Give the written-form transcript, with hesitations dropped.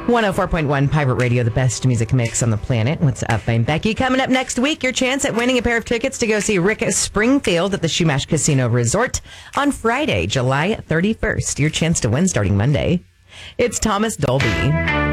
104.1 Pirate Radio, the best music mix on the planet. What's up? I'm Becky. Coming up next week, your chance at winning a pair of tickets to go see Rick Springfield at the Shumash Casino Resort on Friday, July 31st. Your chance to win starting Monday. It's Thomas Dolby.